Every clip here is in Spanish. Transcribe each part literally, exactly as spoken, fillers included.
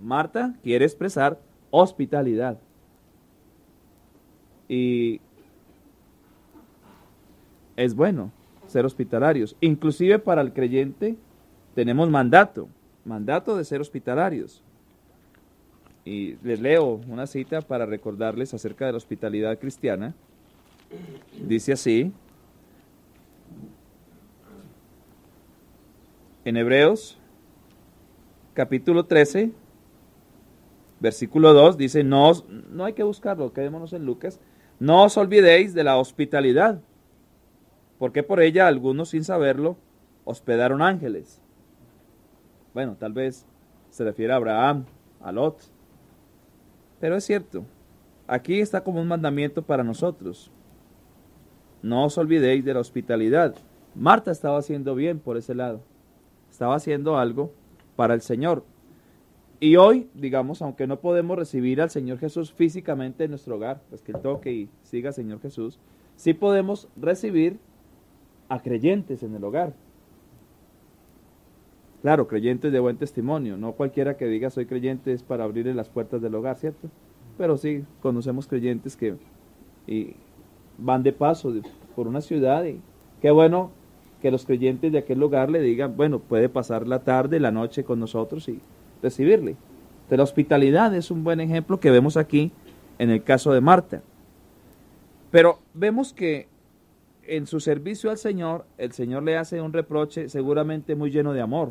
Marta quiere expresar hospitalidad. Y es bueno ser hospitalarios. Inclusive para el creyente tenemos mandato, mandato de ser hospitalarios. Y les leo una cita para recordarles acerca de la hospitalidad cristiana. Dice así, en Hebreos, capítulo trece, versículo dos, dice, no, os- no hay que buscarlo, quedémonos en Lucas, no os olvidéis de la hospitalidad, porque por ella algunos sin saberlo hospedaron ángeles. Bueno, tal vez se refiere a Abraham, a Lot, pero es cierto, aquí está como un mandamiento para nosotros. No os olvidéis de la hospitalidad. Marta estaba haciendo bien por ese lado. Estaba haciendo algo para el Señor. Y hoy, digamos, aunque no podemos recibir al Señor Jesús físicamente en nuestro hogar, pues que Él toque y siga al Señor Jesús, sí podemos recibir a creyentes en el hogar. Claro, creyentes de buen testimonio. No cualquiera que diga soy creyente es para abrirle las puertas del hogar, ¿cierto? Pero sí, conocemos creyentes que y van de paso de- por una ciudad y qué bueno que los creyentes de aquel lugar le digan, bueno, puede pasar la tarde, la noche con nosotros y recibirle. De la hospitalidad es un buen ejemplo que vemos aquí en el caso de Marta. Pero vemos que en su servicio al Señor, el Señor le hace un reproche seguramente muy lleno de amor.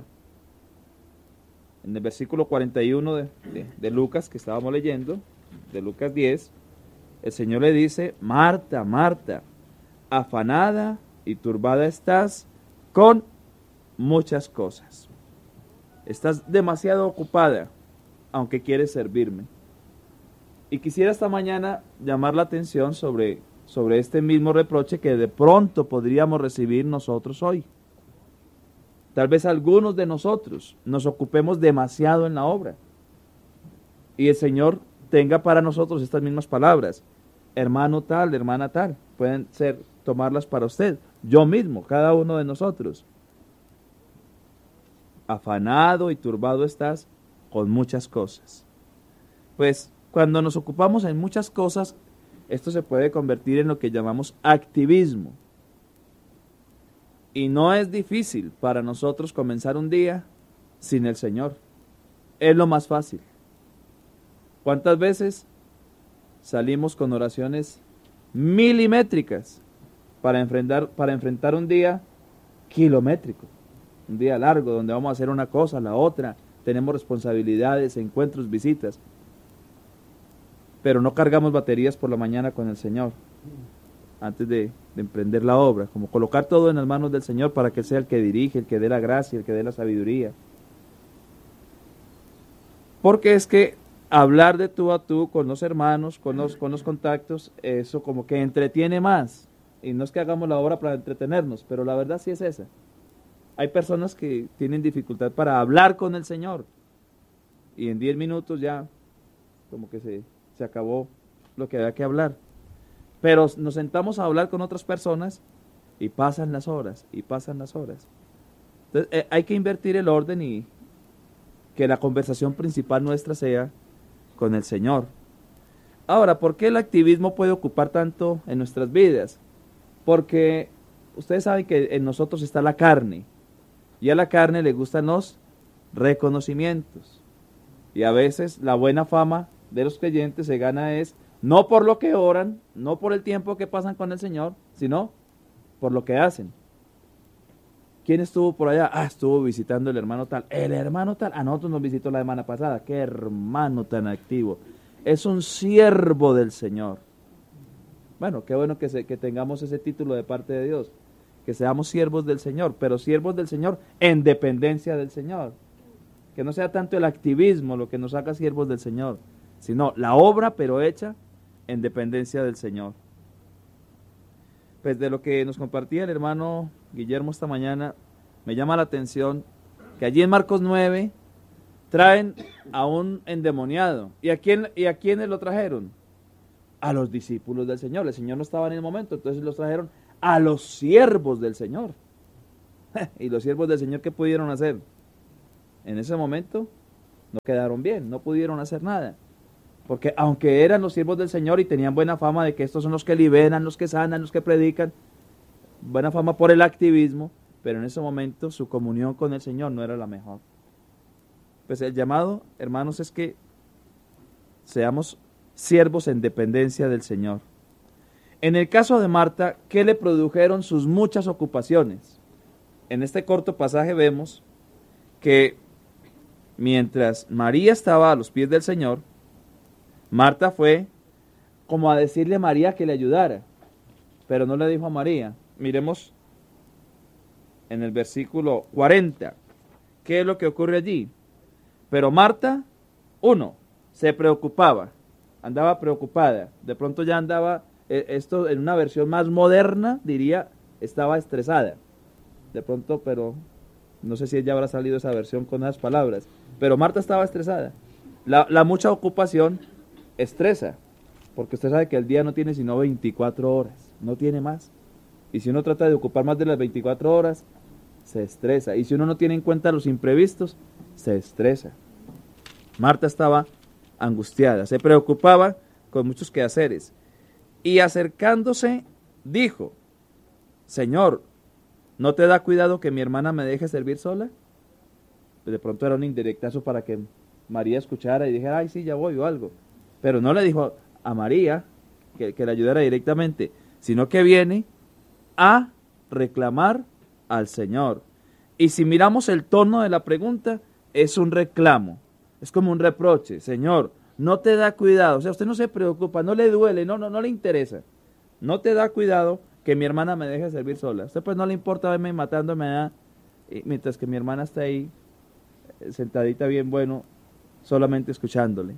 En el versículo cuarenta y uno de, de, de Lucas que estábamos leyendo, de Lucas diez, el Señor le dice, Marta, Marta, afanada y turbada estás con muchas cosas. Estás demasiado ocupada, aunque quieres servirme. Y quisiera esta mañana llamar la atención sobre, sobre este mismo reproche que de pronto podríamos recibir nosotros hoy. Tal vez algunos de nosotros nos ocupemos demasiado en la obra. Y el Señor tenga para nosotros estas mismas palabras. Hermano tal, hermana tal. Pueden ser, tomarlas para usted. Yo mismo, cada uno de nosotros. Afanado y turbado estás con muchas cosas. Pues cuando nos ocupamos en muchas cosas, esto se puede convertir en lo que llamamos activismo. Y no es difícil para nosotros comenzar un día sin el Señor. Es lo más fácil. ¿Cuántas veces salimos con oraciones milimétricas para enfrentar, para enfrentar un día kilométrico? Un día largo donde vamos a hacer una cosa, la otra, tenemos responsabilidades, encuentros, visitas. Pero no cargamos baterías por la mañana con el Señor antes de, de emprender la obra, como colocar todo en las manos del Señor para que Él sea el que dirige, el que dé la gracia, el que dé la sabiduría. Porque es que hablar de tú a tú con los hermanos, con los, con los contactos, eso como que entretiene más. Y no es que hagamos la obra para entretenernos, pero la verdad sí es esa. Hay personas que tienen dificultad para hablar con el Señor. Y en diez minutos ya como que se, se acabó lo que había que hablar. Pero nos sentamos a hablar con otras personas y pasan las horas, y pasan las horas. Entonces eh, hay que invertir el orden y que la conversación principal nuestra sea con el Señor. Ahora, ¿por qué el activismo puede ocupar tanto en nuestras vidas? Porque ustedes saben que en nosotros está la carne, y a la carne le gustan los reconocimientos. Y a veces la buena fama de los creyentes se gana es no por lo que oran, no por el tiempo que pasan con el Señor, sino por lo que hacen. ¿Quién estuvo por allá? Ah, estuvo visitando el hermano tal. El hermano tal, a nosotros nos visitó la semana pasada. Qué hermano tan activo. Es un siervo del Señor. Bueno, qué bueno que, se, que tengamos ese título de parte de Dios. Que seamos siervos del Señor, pero siervos del Señor en dependencia del Señor. Que no sea tanto el activismo lo que nos haga siervos del Señor, sino la obra, pero hecha en dependencia del Señor. Pues de lo que nos compartía el hermano Guillermo esta mañana, me llama la atención que allí en Marcos nueve traen a un endemoniado. ¿Y a quién, y a quiénes lo trajeron? A los discípulos del Señor. El Señor no estaba en el momento, entonces los trajeron a los siervos del Señor. ¿Y los siervos del Señor qué pudieron hacer? En ese momento, no quedaron bien, no pudieron hacer nada. Porque aunque eran los siervos del Señor y tenían buena fama de que estos son los que liberan, los que sanan, los que predican, buena fama por el activismo, pero en ese momento su comunión con el Señor no era la mejor. Pues el llamado, hermanos, es que seamos siervos en dependencia del Señor. En el caso de Marta, ¿qué le produjeron sus muchas ocupaciones? En este corto pasaje vemos que mientras María estaba a los pies del Señor, Marta fue como a decirle a María que le ayudara, pero no le dijo a María. Miremos en el versículo cuarenta, ¿qué es lo que ocurre allí? Pero Marta, uno, se preocupaba, andaba preocupada, de pronto ya andaba, esto en una versión más moderna, diría, estaba estresada, de pronto, pero no sé si ya habrá salido esa versión con esas palabras, pero Marta estaba estresada. La, la mucha ocupación estresa, porque usted sabe que el día no tiene sino veinticuatro horas, no tiene más. Y si uno trata de ocupar más de las veinticuatro horas, se estresa. Y si uno no tiene en cuenta los imprevistos, se estresa. Marta estaba angustiada, se preocupaba con muchos quehaceres. Y acercándose, dijo, Señor, ¿no te da cuidado que mi hermana me deje servir sola? Pues de pronto era un indirectazo para que María escuchara y dijera, ay, sí, ya voy o algo. Pero no le dijo a María que, que le ayudara directamente, sino que viene a reclamar al Señor. Y si miramos el tono de la pregunta, es un reclamo, es como un reproche. Señor, no te da cuidado, o sea, usted no se preocupa, no le duele, no, no, no le interesa. No te da cuidado que mi hermana me deje servir sola. A usted pues no le importa verme matándome allá, mientras que mi hermana está ahí, sentadita bien bueno, solamente escuchándole.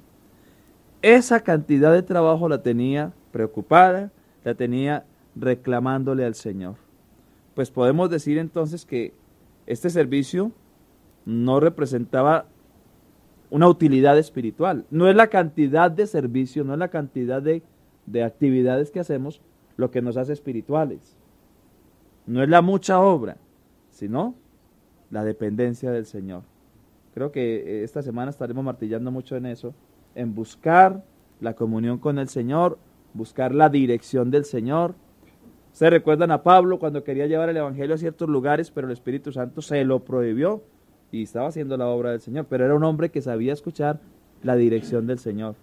Esa cantidad de trabajo la tenía preocupada, la tenía reclamándole al Señor. Pues podemos decir entonces que este servicio no representaba una utilidad espiritual. No es la cantidad de servicio, no es la cantidad de, de actividades que hacemos lo que nos hace espirituales. No es la mucha obra, sino la dependencia del Señor. Creo que esta semana estaremos martillando mucho en eso, en buscar la comunión con el Señor, buscar la dirección del Señor. ¿Se recuerdan a Pablo cuando quería llevar el Evangelio a ciertos lugares, pero el Espíritu Santo se lo prohibió y estaba haciendo la obra del Señor? Pero era un hombre que sabía escuchar la dirección del Señor.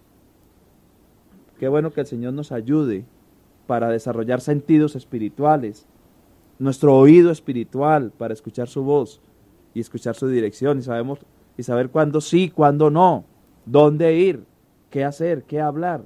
Qué bueno que el Señor nos ayude para desarrollar sentidos espirituales, nuestro oído espiritual para escuchar su voz y escuchar su dirección y, sabemos, y saber cuándo sí, cuándo no, dónde ir, qué hacer, qué hablar.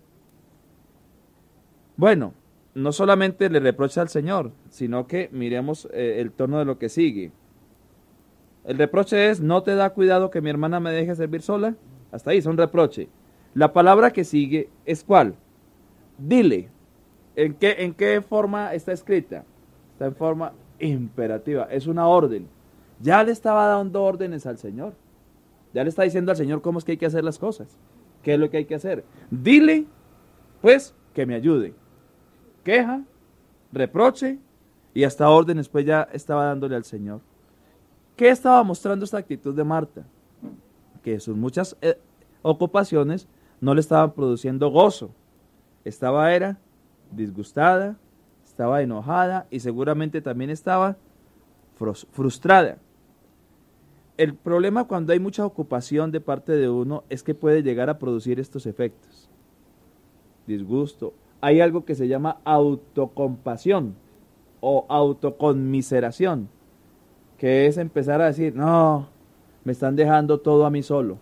Bueno, no solamente le reprocha al Señor, sino que miremos eh, el tono de lo que sigue. El reproche es, ¿no te da cuidado que mi hermana me deje servir sola? Hasta ahí, es un reproche. La palabra que sigue es ¿cuál? Dile. ¿En qué, en qué forma está escrita? Está en forma imperativa, es una orden. Ya le estaba dando órdenes al Señor. Ya le está diciendo al Señor cómo es que hay que hacer las cosas. ¿Qué es lo que hay que hacer? Dile, pues, que me ayude. Queja, reproche y hasta órdenes, pues ya estaba dándole al Señor. ¿Qué estaba mostrando esta actitud de Marta? Que sus muchas eh, ocupaciones no le estaban produciendo gozo. Estaba era disgustada, estaba enojada y seguramente también estaba frustrada. El problema cuando hay mucha ocupación de parte de uno es que puede llegar a producir estos efectos. Disgusto. Hay algo que se llama autocompasión o autoconmiseración, que es empezar a decir, no, me están dejando todo a mí solo.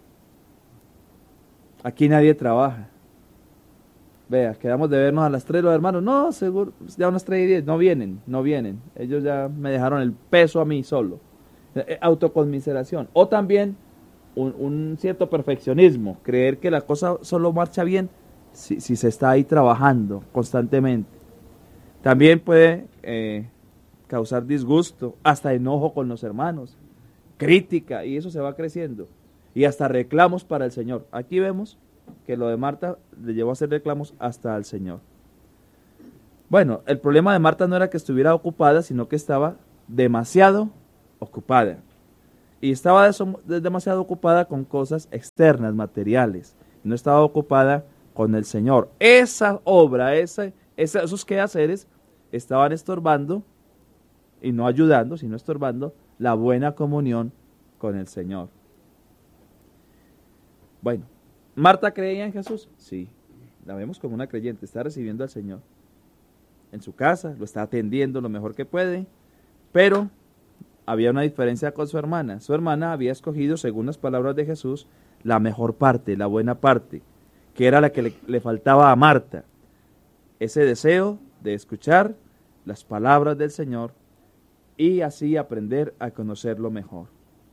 Aquí nadie trabaja. Vea, quedamos de vernos a las tres los hermanos. No, seguro, ya unas tres y diez, no vienen, no vienen. Ellos ya me dejaron el peso a mí solo. Autoconmiseración. O también un, un cierto perfeccionismo, creer que la cosa solo marcha bien si, si se está ahí trabajando constantemente. También puede eh, causar disgusto, hasta enojo con los hermanos, crítica, y eso se va creciendo. Y hasta reclamos para el Señor. Aquí vemos que lo de Marta le llevó a hacer reclamos hasta al Señor. Bueno, el problema de Marta no era que estuviera ocupada, sino que estaba demasiado ocupada. y estaba desom- demasiado ocupada con cosas externas, materiales. No estaba ocupada con el Señor. Esa obra, esa, esa, esos quehaceres estaban estorbando, y no ayudando, sino estorbando la buena comunión con el Señor. Bueno, ¿Marta creía en Jesús? Sí, la vemos como una creyente, está recibiendo al Señor en su casa, lo está atendiendo lo mejor que puede, pero había una diferencia con su hermana. Su hermana había escogido, según las palabras de Jesús, la mejor parte, la buena parte, que era la que le, le faltaba a Marta. Ese deseo de escuchar las palabras del Señor y así aprender a conocerlo mejor.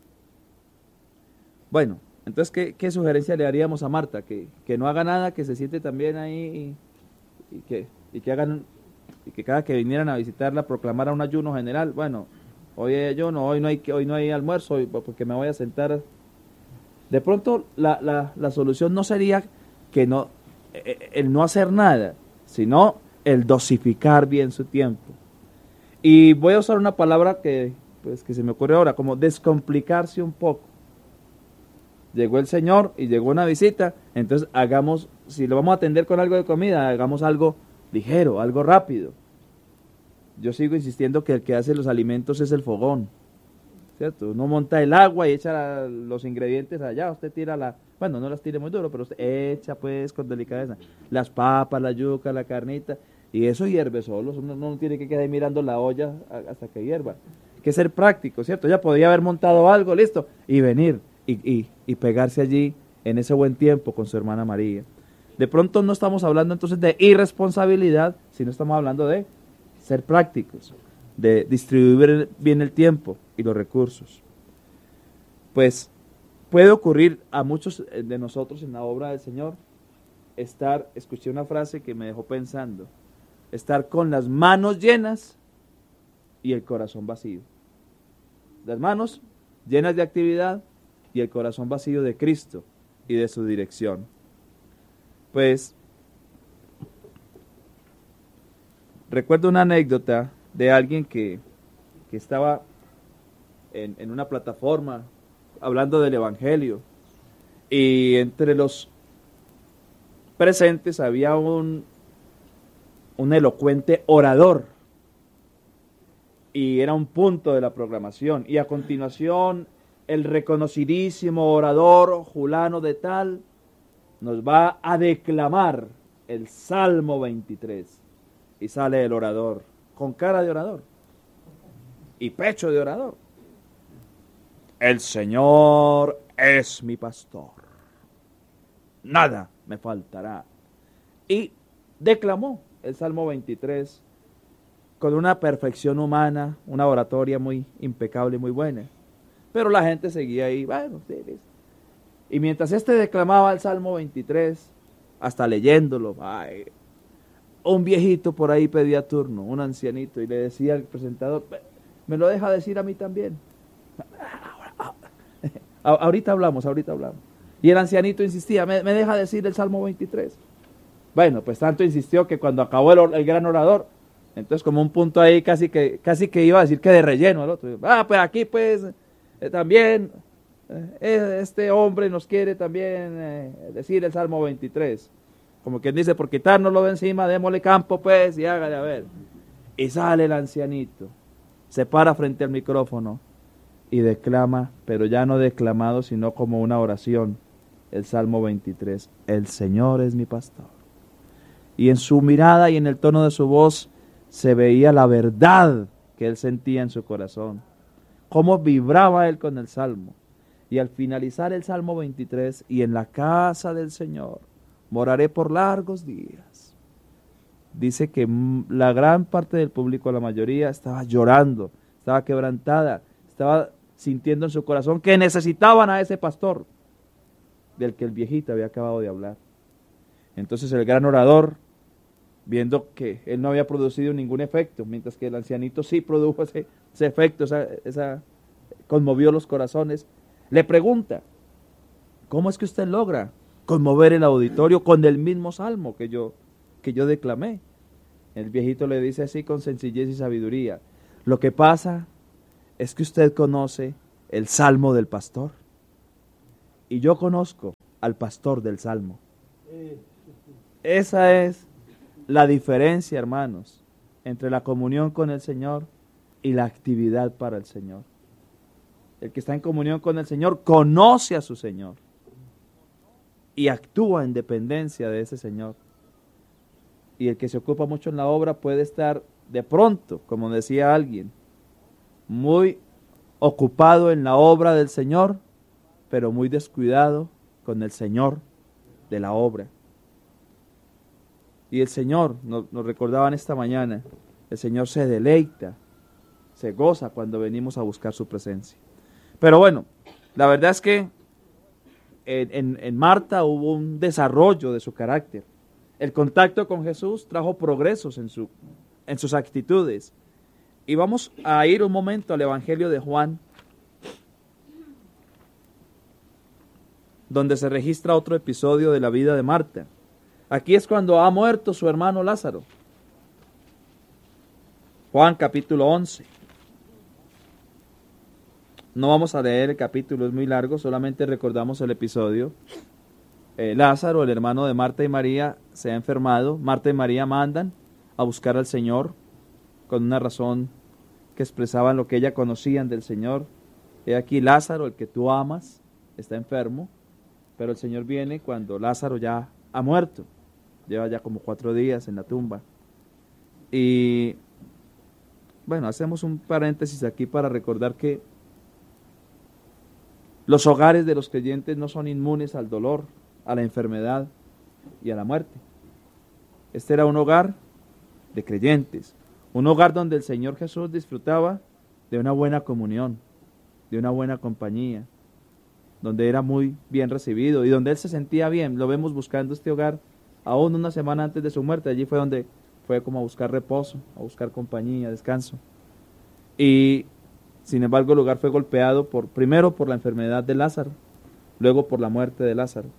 Bueno, entonces, ¿qué, qué sugerencia le haríamos a Marta? Que, que no haga nada, que se siente también ahí y, y, que, y, que hagan, y que cada que vinieran a visitarla proclamara un ayuno general. Bueno, hoy hay ayuno, hoy no hay, hoy no hay almuerzo, hoy, porque me voy a sentar. De pronto, la, la, la solución no sería que no, el no hacer nada, sino el dosificar bien su tiempo. Y voy a usar una palabra que, pues, que se me ocurre ahora, como descomplicarse un poco. Llegó el Señor y llegó una visita, entonces hagamos, si lo vamos a atender con algo de comida, hagamos algo ligero, algo rápido. Yo sigo insistiendo que el que hace los alimentos es el fogón, ¿cierto? Uno monta el agua y echa los ingredientes allá, usted tira la, bueno, no las tire muy duro, pero usted echa pues con delicadeza, las papas, la yuca, la carnita, y eso hierve solo, uno no tiene que quedar ahí mirando la olla hasta que hierva. Hay que ser práctico, ¿cierto? Ya podía haber montado algo, listo, y venir. Y, y, y pegarse allí en ese buen tiempo con su hermana María. De pronto no estamos hablando entonces de irresponsabilidad, sino estamos hablando de ser prácticos, de distribuir bien el tiempo y los recursos. Pues puede ocurrir a muchos de nosotros en la obra del Señor estar, escuché una frase que me dejó pensando, estar con las manos llenas y el corazón vacío. Las manos llenas de actividad y el corazón vacío de Cristo y de su dirección. Pues recuerdo una anécdota de alguien que, que estaba en, en una plataforma hablando del Evangelio, y entre los presentes había un, un elocuente orador, y era un punto de la programación, y a continuación el reconocidísimo orador Julano de tal nos va a declamar el Salmo veintitrés. Y sale el orador con cara de orador y pecho de orador. El Señor es mi pastor, nada me faltará. Y declamó el Salmo veintitrés con una perfección humana, una oratoria muy impecable, muy buena. Pero la gente seguía ahí, bueno, sí, sí. Y mientras este declamaba el Salmo veintitrés, hasta leyéndolo, ay, un viejito por ahí pedía turno, un ancianito, y le decía al presentador, me lo deja decir a mí también. Ahorita hablamos, ahorita hablamos. Y el ancianito insistía, me, me deja decir el Salmo veintitrés. Bueno, pues tanto insistió que cuando acabó el, el gran orador, entonces como un punto ahí casi que, casi que iba a decir que de relleno el otro. Ah, pues aquí pues... Eh, también eh, este hombre nos quiere también eh, decir el Salmo veintitrés, como quien dice, por quitárnoslo de encima, démosle campo pues y hágale a ver. Y sale el ancianito, se para frente al micrófono y declama, pero ya no declamado sino como una oración, el Salmo veintitrés, el Señor es mi pastor. Y en su mirada y en el tono de su voz se veía la verdad que él sentía en su corazón, cómo vibraba él con el Salmo. Y al finalizar el Salmo veintitrés, y en la casa del Señor moraré por largos días, dice que la gran parte del público, la mayoría, estaba llorando, estaba quebrantada, estaba sintiendo en su corazón que necesitaban a ese pastor del que el viejito había acabado de hablar. Entonces el gran orador, viendo que él no había producido ningún efecto, mientras que el ancianito sí produjo ese, ese efecto, esa, esa, conmovió los corazones, le pregunta, ¿cómo es que usted logra conmover el auditorio con el mismo salmo que yo, que yo declamé? El viejito le dice así con sencillez y sabiduría, lo que pasa es que usted conoce el salmo del pastor. Y yo conozco al pastor del salmo. Esa es la diferencia, hermanos, entre la comunión con el Señor y la actividad para el Señor. El que está en comunión con el Señor conoce a su Señor y actúa en dependencia de ese Señor. Y el que se ocupa mucho en la obra puede estar de pronto, como decía alguien, muy ocupado en la obra del Señor, pero muy descuidado con el Señor de la obra. Y el Señor, nos, nos recordaban esta mañana, el Señor se deleita, se goza cuando venimos a buscar su presencia. Pero bueno, la verdad es que en, en, en Marta hubo un desarrollo de su carácter. El contacto con Jesús trajo progresos en, su, en sus actitudes. Y vamos a ir un momento al Evangelio de Juan, donde se registra otro episodio de la vida de Marta. Aquí es cuando ha muerto su hermano Lázaro. Juan capítulo once. No vamos a leer el capítulo, es muy largo, solamente recordamos el episodio. Eh, Lázaro, el hermano de Marta y María, se ha enfermado. Marta y María mandan a buscar al Señor con una razón que expresaban lo que ella conocían del Señor. He aquí Lázaro, el que tú amas, está enfermo, pero el Señor viene cuando Lázaro ya ha muerto. Lleva ya como cuatro días en la tumba. Y bueno, hacemos un paréntesis aquí para recordar que los hogares de los creyentes no son inmunes al dolor, a la enfermedad y a la muerte. Este era un hogar de creyentes, un hogar donde el Señor Jesús disfrutaba de una buena comunión, de una buena compañía, donde era muy bien recibido y donde él se sentía bien. Lo vemos buscando este hogar aún una semana antes de su muerte. Allí fue donde fue como a buscar reposo, a buscar compañía, descanso. Y sin embargo el lugar fue golpeado por, primero por la enfermedad de Lázaro, luego por la muerte de Lázaro.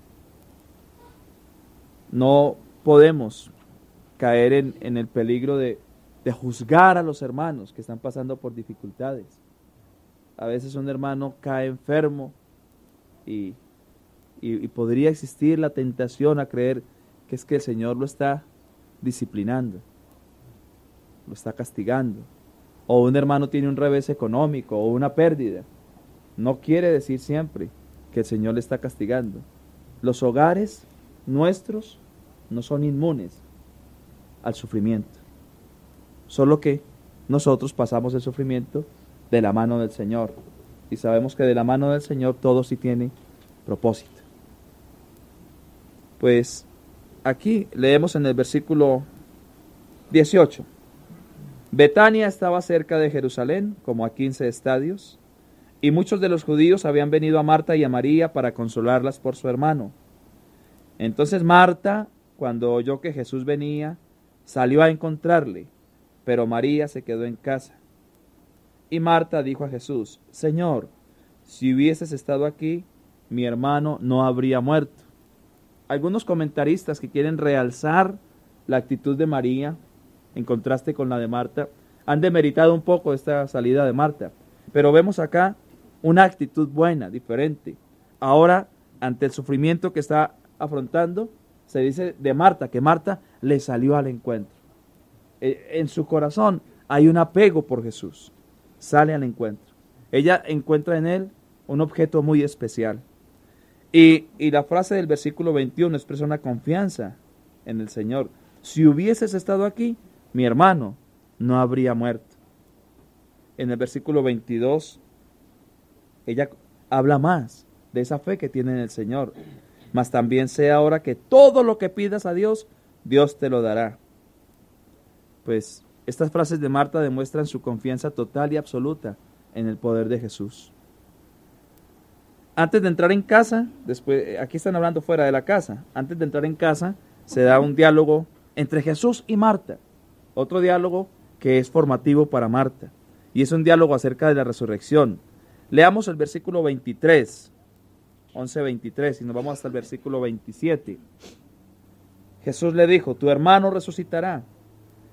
No podemos caer en, en el peligro de, de juzgar a los hermanos que están pasando por dificultades. A veces un hermano cae enfermo y, y, y podría existir la tentación a creer que es que el Señor lo está disciplinando, lo está castigando. O un hermano tiene un revés económico o una pérdida. No quiere decir siempre que el Señor le está castigando. Los hogares nuestros no son inmunes al sufrimiento. Solo que nosotros pasamos el sufrimiento de la mano del Señor. Y sabemos que de la mano del Señor todo sí tiene propósito. Pues aquí leemos en el versículo dieciocho. Betania estaba cerca de Jerusalén, como a quince estadios, y muchos de los judíos habían venido a Marta y a María para consolarlas por su hermano. Entonces Marta, cuando oyó que Jesús venía, salió a encontrarle, pero María se quedó en casa. Y Marta dijo a Jesús: Señor, si hubieses estado aquí, mi hermano no habría muerto. Algunos comentaristas que quieren realzar la actitud de María en contraste con la de Marta, han demeritado un poco esta salida de Marta. Pero vemos acá una actitud buena, diferente. Ahora, ante el sufrimiento que está afrontando, se dice de Marta, que Marta le salió al encuentro. En su corazón hay un apego por Jesús. Sale al encuentro. Ella encuentra en él un objeto muy especial. Y, y la frase del versículo veintiuno expresa una confianza en el Señor. Si hubieses estado aquí, mi hermano no habría muerto. En el versículo veintidós, ella habla más de esa fe que tiene en el Señor. Mas también sé ahora que todo lo que pidas a Dios, Dios te lo dará. Pues estas frases de Marta demuestran su confianza total y absoluta en el poder de Jesús. Antes de entrar en casa, después, aquí están hablando fuera de la casa, antes de entrar en casa se da un diálogo entre Jesús y Marta. Otro diálogo que es formativo para Marta, y es un diálogo acerca de la resurrección. Leamos el versículo veintitrés, once veintitrés, y nos vamos hasta el versículo veintisiete. Jesús le dijo: tu hermano resucitará.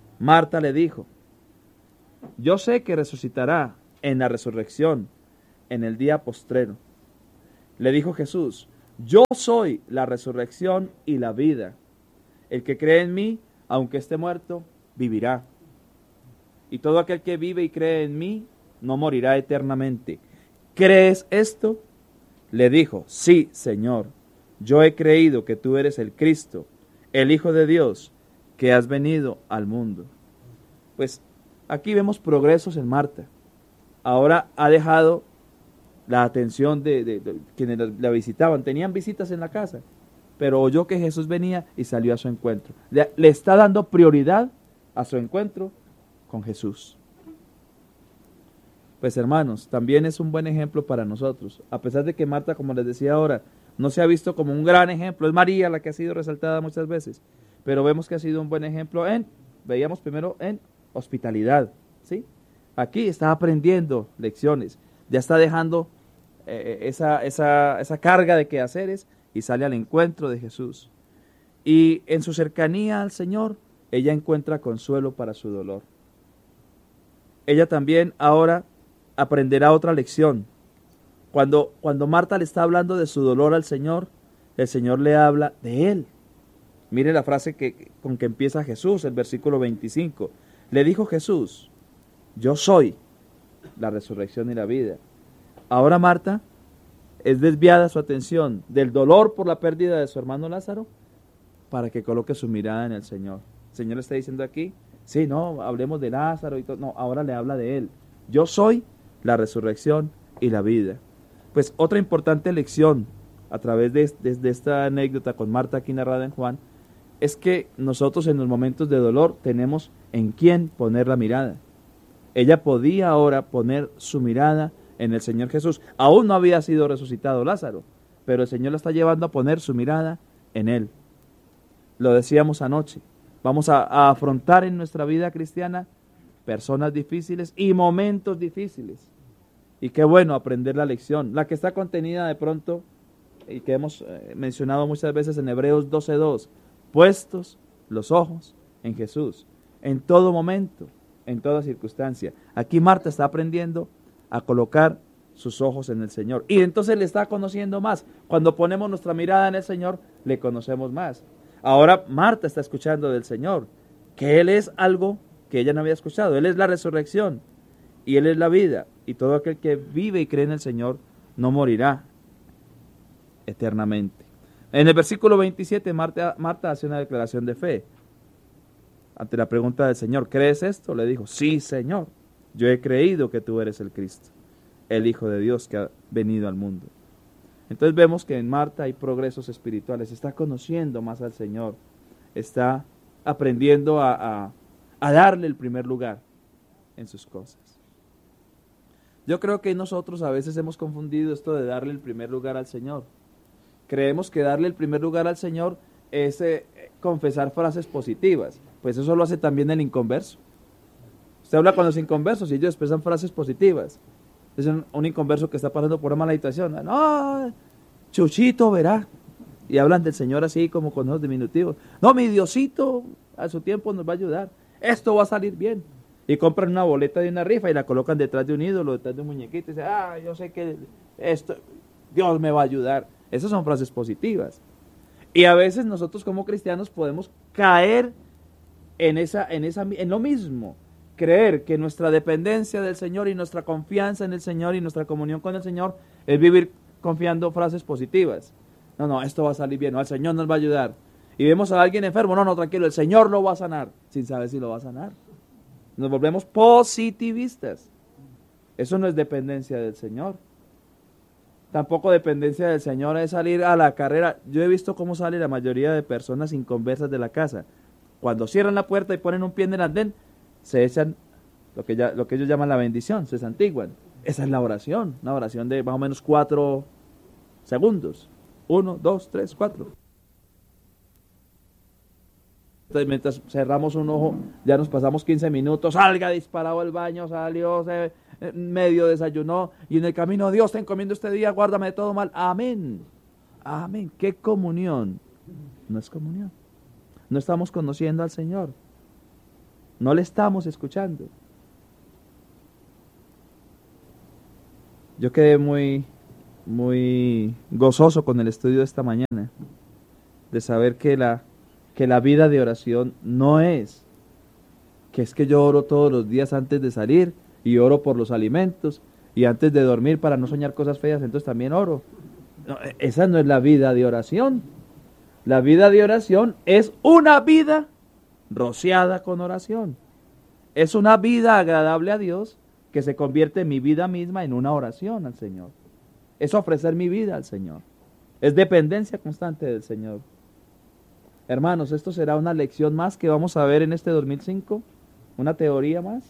Marta le dijo: yo sé que resucitará en la resurrección, en el día postrero. Le dijo Jesús: yo soy la resurrección y la vida. El que cree en mí, aunque esté muerto, vivirá. Y todo aquel que vive y cree en mí, no morirá eternamente. ¿Crees esto? Le dijo: sí, Señor. Yo he creído que tú eres el Cristo, el Hijo de Dios, que has venido al mundo. Pues aquí vemos progresos en Marta. Ahora ha dejado la atención de, de, de quienes la, la visitaban. Tenían visitas en la casa, pero oyó que Jesús venía y salió a su encuentro. Le, le está dando prioridad a su encuentro con Jesús. Pues hermanos, también es un buen ejemplo para nosotros. A pesar de que Marta, como les decía ahora, no se ha visto como un gran ejemplo, es María la que ha sido resaltada muchas veces, pero vemos que ha sido un buen ejemplo en, veíamos primero en hospitalidad, ¿sí? Aquí está aprendiendo lecciones, ya está dejando eh, esa, esa, esa carga de quehaceres y sale al encuentro de Jesús. Y en su cercanía al Señor, ella encuentra consuelo para su dolor. Ella también ahora aprenderá otra lección. Cuando, cuando Marta le está hablando de su dolor al Señor, el Señor le habla de Él. Mire la frase que, con que empieza Jesús, el versículo veinticinco. Le dijo Jesús: yo soy la resurrección y la vida. Ahora Marta es desviada su atención del dolor por la pérdida de su hermano Lázaro para que coloque su mirada en el Señor. El Señor está diciendo aquí: sí, no, hablemos de Lázaro y todo. No, ahora le habla de Él. Yo soy la resurrección y la vida. Pues otra importante lección a través de, de, de esta anécdota con Marta aquí narrada en Juan es que nosotros en los momentos de dolor tenemos en quién poner la mirada. Ella podía ahora poner su mirada en el Señor Jesús. Aún no había sido resucitado Lázaro, pero el Señor la está llevando a poner su mirada en Él. Lo decíamos anoche, vamos a, a afrontar en nuestra vida cristiana personas difíciles y momentos difíciles. Y qué bueno aprender la lección, la que está contenida de pronto y que hemos eh, mencionado muchas veces en Hebreos doce dos, puestos los ojos en Jesús, en todo momento, en toda circunstancia. Aquí Marta está aprendiendo a colocar sus ojos en el Señor y entonces le está conociendo más. Cuando ponemos nuestra mirada en el Señor, le conocemos más. Ahora Marta está escuchando del Señor, que Él es algo que ella no había escuchado. Él es la resurrección y Él es la vida, y todo aquel que vive y cree en el Señor no morirá eternamente. En el versículo veintisiete, Marta, Marta hace una declaración de fe ante la pregunta del Señor: ¿crees esto? Le dijo: sí, Señor, yo he creído que tú eres el Cristo, el Hijo de Dios que ha venido al mundo. Entonces vemos que en Marta hay progresos espirituales, está conociendo más al Señor, está aprendiendo a, a, a darle el primer lugar en sus cosas. Yo creo que nosotros a veces hemos confundido esto de darle el primer lugar al Señor. Creemos que darle el primer lugar al Señor es eh, confesar frases positivas. Pues eso lo hace también el inconverso. Usted habla con los inconversos y ellos expresan frases positivas. Es un, un inconverso que está pasando por una mala situación. No, Chuchito verá. Y hablan del Señor así como con ojos diminutivos. No, mi Diosito a su tiempo nos va a ayudar. Esto va a salir bien. Y compran una boleta de una rifa y la colocan detrás de un ídolo, detrás de un muñequito y dicen: ah, yo sé que esto, Dios me va a ayudar. Esas son frases positivas. Y a veces nosotros como cristianos podemos caer en, esa, en, esa, en lo mismo. Creer que nuestra dependencia del Señor y nuestra confianza en el Señor y nuestra comunión con el Señor es vivir confiando frases positivas. No, no, esto va a salir bien, no, el Señor nos va a ayudar. Y vemos a alguien enfermo: no, no, tranquilo, el Señor lo va a sanar, sin saber si lo va a sanar. Nos volvemos positivistas. Eso no es dependencia del Señor. Tampoco dependencia del Señor es salir a la carrera. Yo he visto cómo sale la mayoría de personas inconversas de la casa. Cuando cierran la puerta y ponen un pie en el andén, se echan lo que, ya, lo que ellos llaman la bendición, se santiguan. Esa es la oración, una oración de más o menos cuatro segundos. Uno, dos, tres, cuatro. Entonces, mientras cerramos un ojo, ya nos pasamos quince minutos, salga disparado al baño, salió, se, medio desayunó, y en el camino: Dios te encomiendo este día, guárdame de todo mal. Amén. Amén. ¿Qué comunión? No es comunión. No estamos conociendo al Señor. No le estamos escuchando. Yo quedé muy, muy gozoso con el estudio de esta mañana, de saber que la, que la vida de oración no es que es que yo oro todos los días antes de salir y oro por los alimentos y antes de dormir para no soñar cosas feas, entonces también oro. No, esa no es la vida de oración. La vida de oración es una vida rociada con oración. Es una vida agradable a Dios que se convierte en mi vida misma en una oración al Señor. Es ofrecer mi vida al Señor. Es dependencia constante del Señor. Hermanos, esto será una lección más que vamos a ver en este dos mil cinco, una teoría más.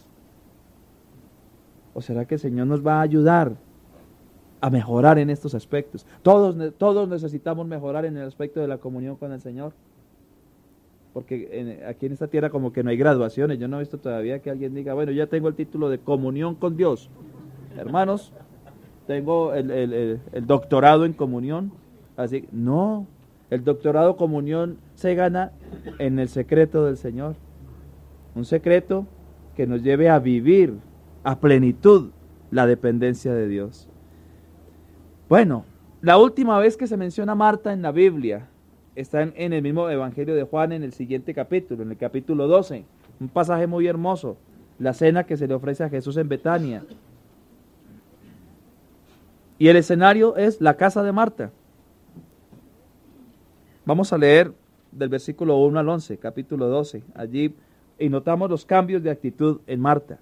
¿O será que el Señor nos va a ayudar a mejorar en estos aspectos? Todos, todos necesitamos mejorar en el aspecto de la comunión con el Señor. Porque en, aquí en esta tierra como que no hay graduaciones. Yo no he visto todavía que alguien diga, bueno, ya tengo el título de comunión con Dios. Hermanos, tengo el, el, el, el doctorado en comunión. Así, no, el doctorado en comunión se gana en el secreto del Señor. Un secreto que nos lleve a vivir a plenitud la dependencia de Dios. Bueno, la última vez que se menciona a Marta en la Biblia está en, en el mismo Evangelio de Juan, en el siguiente capítulo, en el capítulo doce, un pasaje muy hermoso, la cena que se le ofrece a Jesús en Betania. Y el escenario es la casa de Marta. Vamos a leer del versículo uno al once, capítulo doce, allí, y notamos los cambios de actitud en Marta.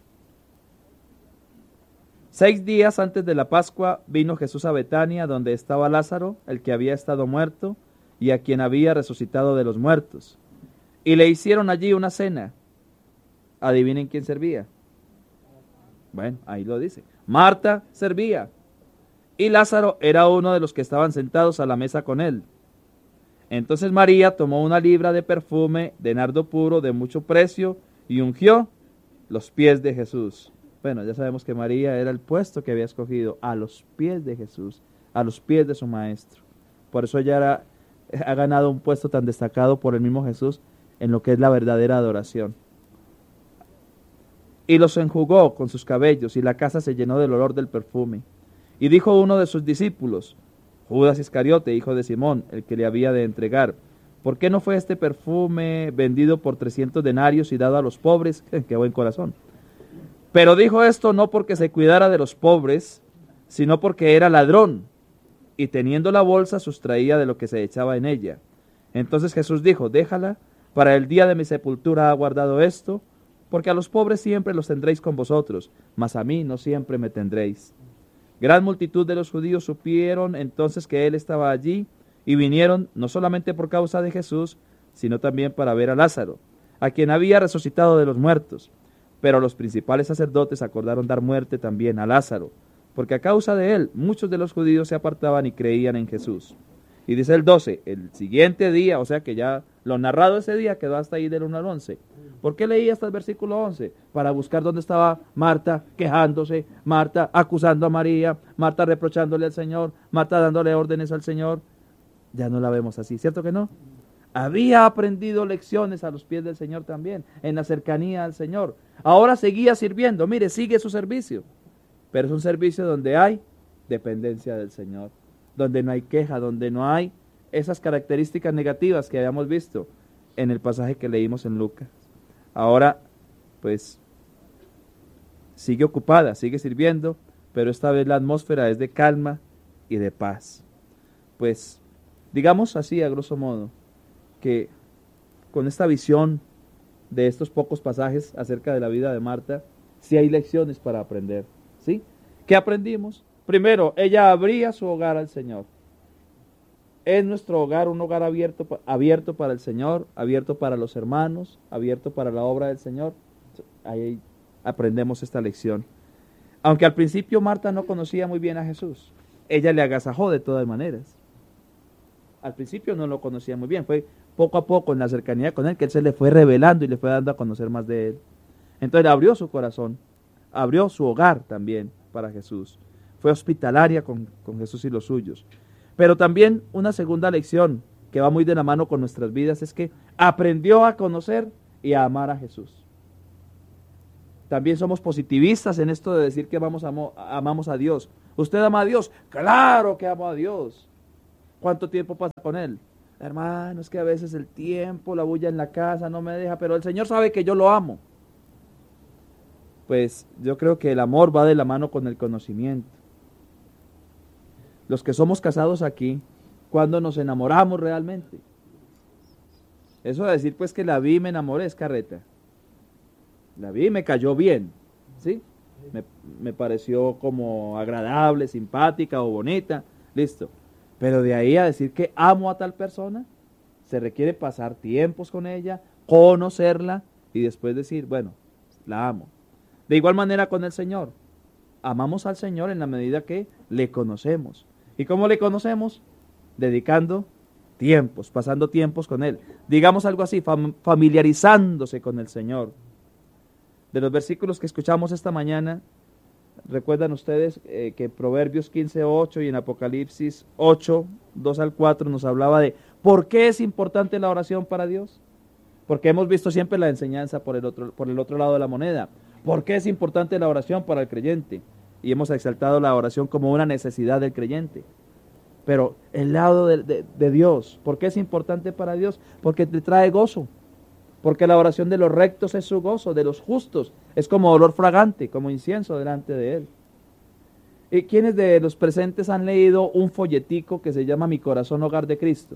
Seis días antes de la Pascua vino Jesús a Betania, donde estaba Lázaro, el que había estado muerto, y a quien había resucitado de los muertos. Y le hicieron allí una cena. Adivinen quién servía. Bueno, ahí lo dice. Marta servía. Y Lázaro era uno de los que estaban sentados a la mesa con él. Entonces María tomó una libra de perfume de nardo puro de mucho precio y ungió los pies de Jesús. Bueno, ya sabemos que María era el puesto que había escogido, a los pies de Jesús, a los pies de su maestro. Por eso ella era, ha ganado un puesto tan destacado por el mismo Jesús en lo que es la verdadera adoración. Y los enjugó con sus cabellos, y la casa se llenó del olor del perfume. Y dijo uno de sus discípulos, Judas Iscariote, hijo de Simón, el que le había de entregar, ¿por qué no fue este perfume vendido por trescientos denarios y dado a los pobres? ¡Qué buen corazón! Pero dijo esto no porque se cuidara de los pobres, sino porque era ladrón, y teniendo la bolsa sustraía de lo que se echaba en ella. Entonces Jesús dijo, déjala, para el día de mi sepultura ha guardado esto, porque a los pobres siempre los tendréis con vosotros, mas a mí no siempre me tendréis. Gran multitud de los judíos supieron entonces que él estaba allí, y vinieron no solamente por causa de Jesús, sino también para ver a Lázaro, a quien había resucitado de los muertos. Pero los principales sacerdotes acordaron dar muerte también a Lázaro, porque a causa de él muchos de los judíos se apartaban y creían en Jesús. Y dice el doce, el siguiente día, o sea que ya lo narrado ese día quedó hasta ahí del uno al once. ¿Por qué leí hasta el versículo once? Para buscar dónde estaba Marta quejándose, Marta acusando a María, Marta reprochándole al Señor, Marta dándole órdenes al Señor. Ya no la vemos así, ¿cierto que no? Había aprendido lecciones a los pies del Señor también, en la cercanía al Señor. Ahora seguía sirviendo, mire, sigue su servicio. Pero es un servicio donde hay dependencia del Señor, donde no hay queja, donde no hay esas características negativas que habíamos visto en el pasaje que leímos en Lucas. Ahora, pues, sigue ocupada, sigue sirviendo, pero esta vez la atmósfera es de calma y de paz. Pues, digamos así, a grosso modo, que con esta visión de estos pocos pasajes acerca de la vida de Marta, sí hay lecciones para aprender, ¿sí? ¿Qué aprendimos? Primero, ella abría su hogar al Señor. Es nuestro hogar un hogar abierto, abierto para el Señor, abierto para los hermanos, abierto para la obra del Señor. Ahí aprendemos esta lección. Aunque al principio Marta no conocía muy bien a Jesús, ella le agasajó de todas maneras. Al principio no lo conocía muy bien, fue poco a poco en la cercanía con él que él se le fue revelando y le fue dando a conocer más de él. Entonces abrió su corazón, abrió su hogar también para Jesús. Fue hospitalaria con, con Jesús y los suyos. Pero también una segunda lección que va muy de la mano con nuestras vidas es que aprendió a conocer y a amar a Jesús. También somos positivistas en esto de decir que vamos a, amamos a Dios. ¿Usted ama a Dios? Claro que amo a Dios. ¿Cuánto tiempo pasa con Él? Hermano, es que a veces el tiempo, la bulla en la casa no me deja, pero el Señor sabe que yo lo amo. Pues yo creo que el amor va de la mano con el conocimiento. Los que somos casados aquí, ¿cuándo nos enamoramos realmente? Eso de decir pues que la vi y me enamoré es carreta. La vi y me cayó bien, ¿sí? Me, me pareció como agradable, simpática o bonita, listo. Pero de ahí a decir que amo a tal persona, se requiere pasar tiempos con ella, conocerla y después decir, bueno, la amo. De igual manera con el Señor. Amamos al Señor en la medida que le conocemos. ¿Y cómo le conocemos? Dedicando tiempos, pasando tiempos con Él. Digamos algo así, fam- familiarizándose con el Señor. De los versículos que escuchamos esta mañana, recuerdan ustedes eh, que en Proverbios quince, ocho y en Apocalipsis ocho, dos al cuatro nos hablaba de ¿por qué es importante la oración para Dios? Porque hemos visto siempre la enseñanza por el otro, por el otro lado de la moneda. ¿Por qué es importante la oración para el creyente? Y hemos exaltado la oración como una necesidad del creyente. Pero el lado de, de, de Dios, ¿por qué es importante para Dios? Porque te trae gozo. Porque la oración de los rectos es su gozo, de los justos. Es como olor fragante, como incienso delante de Él. ¿Y quiénes de los presentes han leído un folletico que se llama Mi Corazón Hogar de Cristo?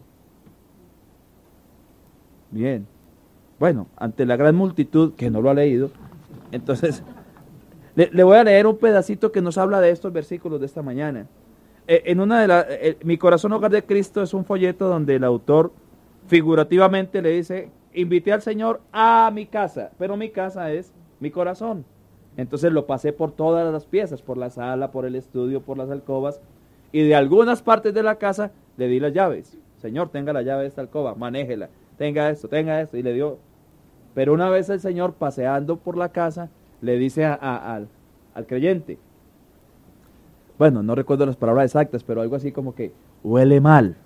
Bien. Bueno, ante la gran multitud que no lo ha leído, entonces le, le voy a leer un pedacito que nos habla de estos versículos de esta mañana. Eh, en una de las, eh, Mi Corazón Hogar de Cristo es un folleto donde el autor figurativamente le dice, invité al Señor a mi casa, pero mi casa es mi corazón. Entonces lo pasé por todas las piezas, por la sala, por el estudio, por las alcobas, y de algunas partes de la casa le di las llaves. Señor, tenga la llave de esta alcoba, manéjela, tenga esto, tenga esto, y le dio. Pero una vez el Señor, paseando por la casa, le dice a, a, al, al creyente, bueno, no recuerdo las palabras exactas, pero algo así como que huele mal.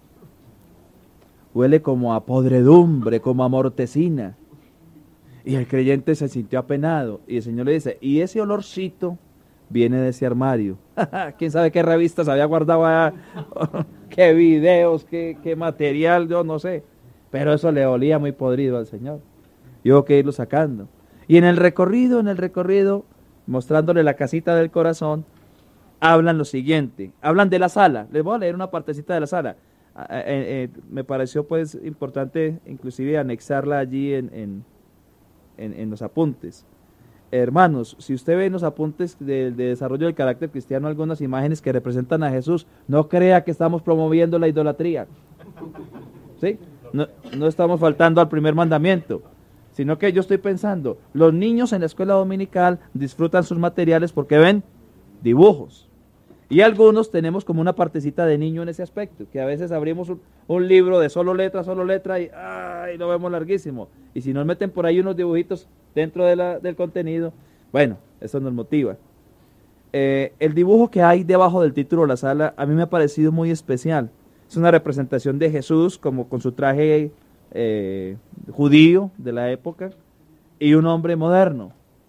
Huele como a podredumbre, como a mortecina. Y el creyente se sintió apenado. Y el Señor le dice, y ese olorcito viene de ese armario. ¿Quién sabe qué revistas había guardado allá? ¿Qué videos? Qué, ¿Qué material? Yo no sé. Pero eso le olía muy podrido al Señor. Y hubo que irlo sacando. Y en el recorrido, en el recorrido, mostrándole la casita del corazón, hablan lo siguiente. Hablan de la sala. Les voy a leer una partecita de la sala. Eh, eh, me pareció pues importante inclusive anexarla allí en, en, en, en los apuntes. Hermanos, si usted ve en los apuntes de, de desarrollo del carácter cristiano algunas imágenes que representan a Jesús, no crea que estamos promoviendo la idolatría. ¿Sí? No, no estamos faltando al primer mandamiento, sino que yo estoy pensando, los niños en la escuela dominical disfrutan sus materiales porque ven dibujos. Y algunos tenemos como una partecita de niño en ese aspecto, que a veces abrimos un, un libro de solo letra, solo letra y ¡ay! Lo vemos larguísimo. Y si nos meten por ahí unos dibujitos dentro de la, del contenido, bueno, eso nos motiva. Eh, el dibujo que hay debajo del título de la sala a mí me ha parecido muy especial. Es una representación de Jesús como con su traje eh, judío de la época y un hombre moderno.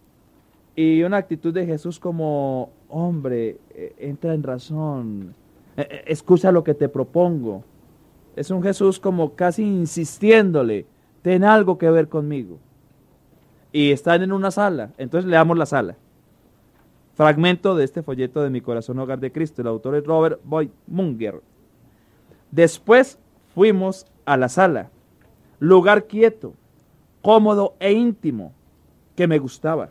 Y una actitud de Jesús como, hombre, eh, entra en razón, eh, eh, escucha lo que te propongo. Es un Jesús como casi insistiéndole, ten algo que ver conmigo. Y están en una sala, entonces leamos la sala. Fragmento de este folleto de Mi Corazón Hogar de Cristo, el autor es Robert Boyd Munger. Después fuimos a la sala, lugar quieto, cómodo e íntimo, que me gustaba.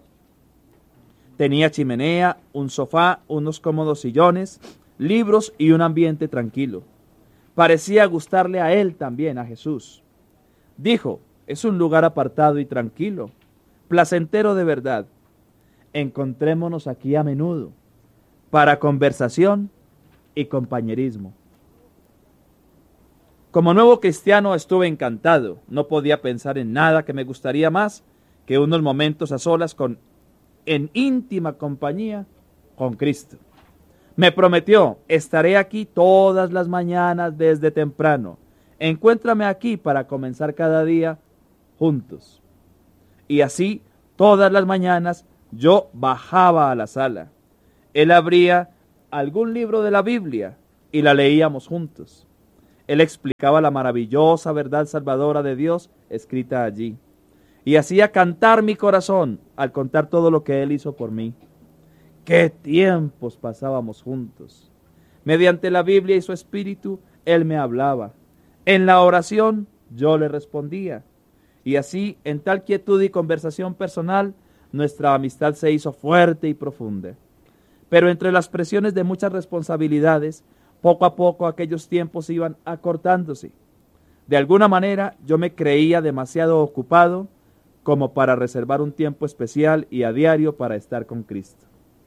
Tenía chimenea, un sofá, unos cómodos sillones, libros y un ambiente tranquilo. Parecía gustarle a él también, a Jesús. Dijo, es un lugar apartado y tranquilo, placentero de verdad. Encontrémonos aquí a menudo, para conversación y compañerismo. Como nuevo cristiano estuve encantado. No podía pensar en nada que me gustaría más que unos momentos a solas con en íntima compañía con Cristo. Me prometió, estaré aquí todas las mañanas desde temprano. Encuéntrame aquí para comenzar cada día juntos. Y así, todas las mañanas, yo bajaba a la sala. Él abría algún libro de la Biblia y la leíamos juntos. Él explicaba la maravillosa verdad salvadora de Dios escrita allí y hacía cantar mi corazón al contar todo lo que Él hizo por mí. ¡Qué tiempos pasábamos juntos! Mediante la Biblia y su espíritu, Él me hablaba. En la oración, yo le respondía. Y así, en tal quietud y conversación personal, nuestra amistad se hizo fuerte y profunda. Pero entre las presiones de muchas responsabilidades, poco a poco aquellos tiempos iban acortándose. De alguna manera, yo me creía demasiado ocupado como para reservar un tiempo especial y a diario para estar con Cristo.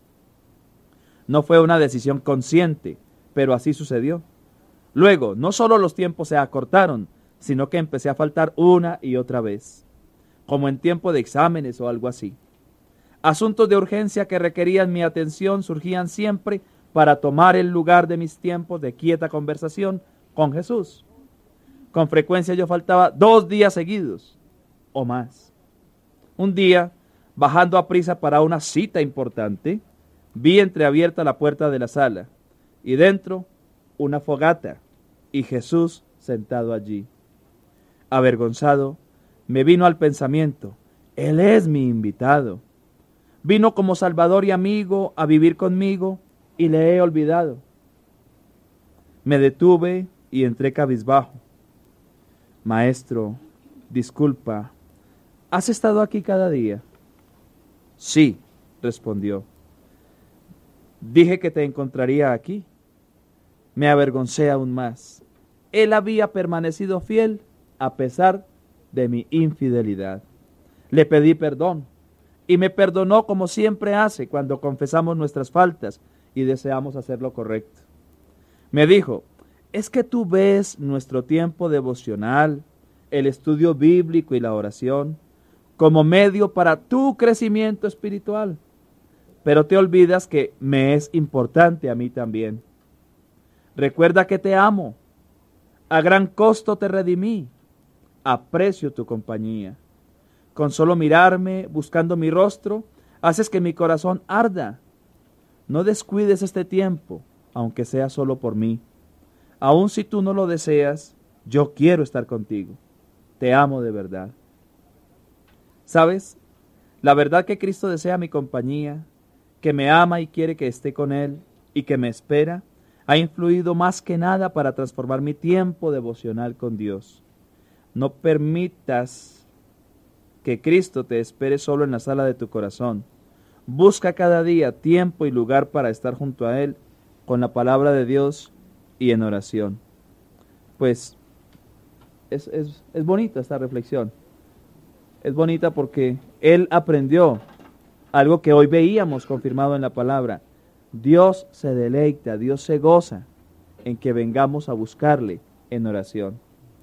No fue una decisión consciente, pero así sucedió. Luego, no solo los tiempos se acortaron, sino que empecé a faltar una y otra vez, como en tiempo de exámenes o algo así. Asuntos de urgencia que requerían mi atención surgían siempre para tomar el lugar de mis tiempos de quieta conversación con Jesús. Con frecuencia yo faltaba dos días seguidos o más. Un día, bajando a prisa para una cita importante, vi entreabierta la puerta de la sala y dentro una fogata y Jesús sentado allí. Avergonzado, me vino al pensamiento, Él es mi invitado. Vino como Salvador y amigo a vivir conmigo y le he olvidado. Me detuve y entré cabizbajo. Maestro, disculpa, ¿has estado aquí cada día? Sí, respondió. Dije que te encontraría aquí. Me avergoncé aún más. Él había permanecido fiel a pesar de mi infidelidad. Le pedí perdón y me perdonó como siempre hace cuando confesamos nuestras faltas y deseamos hacer lo correcto. Me dijo, es que tú ves nuestro tiempo devocional, el estudio bíblico y la oración como medio para tu crecimiento espiritual, pero te olvidas que me es importante a mí también. Recuerda que te amo, a gran costo te redimí, aprecio tu compañía. Con solo mirarme, buscando mi rostro, haces que mi corazón arda. No descuides este tiempo, aunque sea solo por mí. Aun si tú no lo deseas, yo quiero estar contigo. Te amo de verdad. ¿Sabes? La verdad que Cristo desea mi compañía, que me ama y quiere que esté con Él y que me espera, ha influido más que nada para transformar mi tiempo devocional con Dios. No permitas que Cristo te espere solo en la sala de tu corazón. Busca cada día tiempo y lugar para estar junto a Él con la palabra de Dios y en oración. Pues es, es, es bonita esta reflexión. Es bonita porque Él aprendió algo que hoy veíamos confirmado en la palabra. Dios se deleita, Dios se goza en que vengamos a buscarle en oración.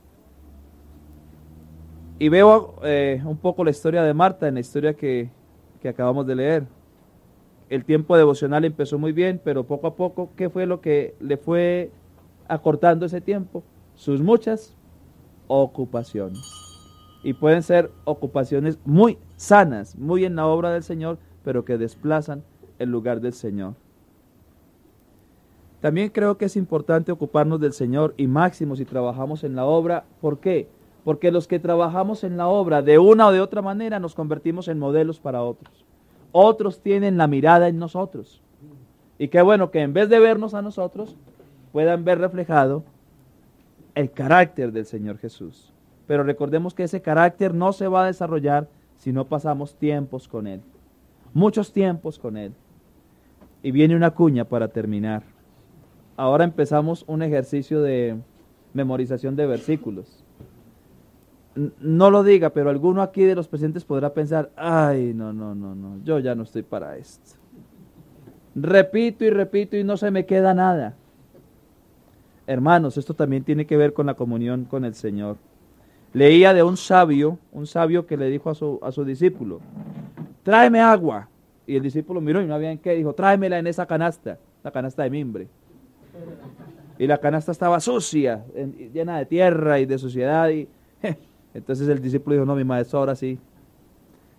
Y veo eh, un poco la historia de Marta en la historia que, que acabamos de leer. El tiempo devocional empezó muy bien, pero poco a poco, ¿qué fue lo que le fue acortando ese tiempo? Sus muchas ocupaciones. Y pueden ser ocupaciones muy sanas, muy en la obra del Señor, pero que desplazan el lugar del Señor. También creo que es importante ocuparnos del Señor y máximo si trabajamos en la obra. ¿Por qué? Porque los que trabajamos en la obra de una o de otra manera nos convertimos en modelos para otros. Otros tienen la mirada en nosotros. Y qué bueno que en vez de vernos a nosotros, puedan ver reflejado el carácter del Señor Jesús. Pero recordemos que ese carácter no se va a desarrollar si no pasamos tiempos con Él. Muchos tiempos con Él. Y viene una cuña para terminar. Ahora empezamos un ejercicio de memorización de versículos. No lo diga, pero alguno aquí de los presentes podrá pensar, ay, no, no, no, no, yo ya no estoy para esto. Repito y repito y no se me queda nada. Hermanos, esto también tiene que ver con la comunión con el Señor. Leía de un sabio, un sabio que le dijo a su, a su discípulo, tráeme agua. Y el discípulo miró y no había en qué, dijo, tráemela en esa canasta, la canasta de mimbre. Y la canasta estaba sucia, en, llena de tierra y de suciedad. Y, entonces el discípulo dijo, no, mi maestro, ahora sí,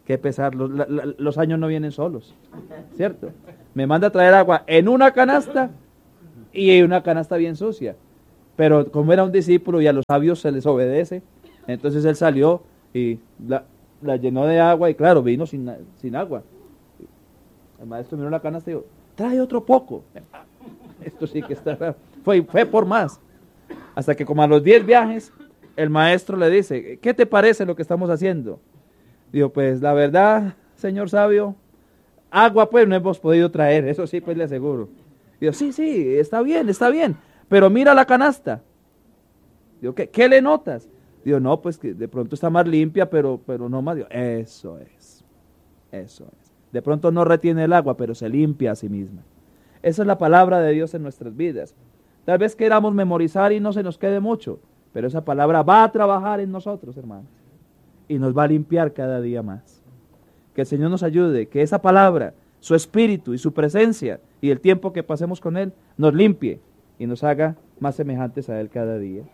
qué pesar, los, la, la, los años no vienen solos, ¿cierto? Me manda a traer agua en una canasta y una canasta bien sucia. Pero como era un discípulo y a los sabios se les obedece, entonces él salió y la, la llenó de agua y claro, vino sin, sin agua. El maestro miró la canasta y dijo, trae otro poco. Esto sí que está raro. Fue, fue por más. Hasta que como a los diez viajes, el maestro le dice, ¿qué te parece lo que estamos haciendo? Digo, pues la verdad, señor sabio, agua pues no hemos podido traer, eso sí pues le aseguro. Digo, sí, sí, está bien, está bien, pero mira la canasta. Digo, ¿qué, qué le notas? Digo, no, pues que de pronto está más limpia, pero, pero no más. Digo, eso es, eso es. De pronto no retiene el agua, pero se limpia a sí misma. Esa es la palabra de Dios en nuestras vidas. Tal vez queramos memorizar y no se nos quede mucho, pero esa palabra va a trabajar en nosotros, hermanos, y nos va a limpiar cada día más. Que el Señor nos ayude, que esa palabra, su espíritu y su presencia y el tiempo que pasemos con Él nos limpie y nos haga más semejantes a Él cada día.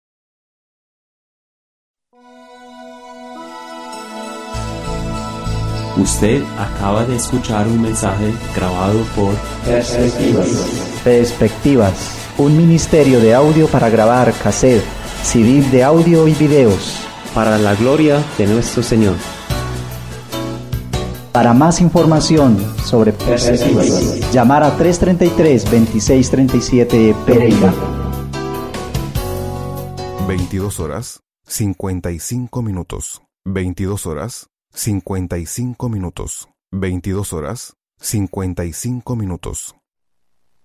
Usted acaba de escuchar un mensaje grabado por Perspectivas. Perspectivas, un ministerio de audio para grabar cassette, C D de audio y videos. para la gloria de nuestro Señor. Para más información sobre Perspectivas, llamar a tres treinta y tres, veintiséis treinta y siete Pereira. veintidós horas, cincuenta y cinco minutos. veintidós horas, cincuenta y cinco minutos. veintidós horas, cincuenta y cinco minutos.